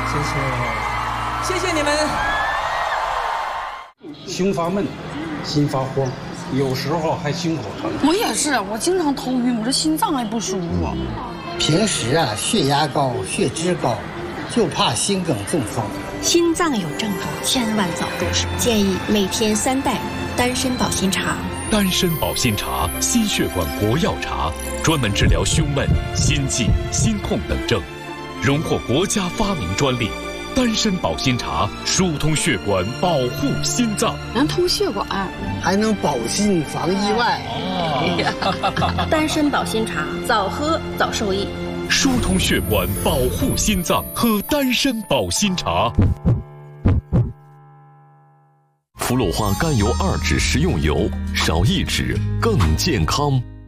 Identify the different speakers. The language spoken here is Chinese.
Speaker 1: 谢谢你们。
Speaker 2: 胸发闷，心发慌，有时候还心口疼。
Speaker 3: 我也是，我经常头晕，我这心脏还不舒服。
Speaker 4: 平时血压高、血脂高，就怕心梗中风。
Speaker 5: 心脏有症状，千万早重视。建议每天3袋丹参保心茶。
Speaker 6: 丹参保心茶，心血管国药茶，专门治疗胸闷、心悸、心痛等症，荣获国家发明专利。丹参保心茶疏通血管，保护心脏，
Speaker 3: 能通血管，
Speaker 4: 还能保心防意外。
Speaker 5: 丹参保心茶，早喝早受益。
Speaker 6: 疏通血管，保护心脏，喝丹参保心茶。
Speaker 7: 氟氯化甘油2酯食用油，少1酯更健康。